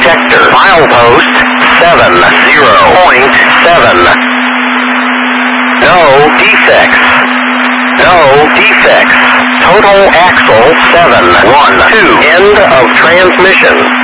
detector. Milepost 70.7. No defects. No defects. Total axle 712. End of transmission.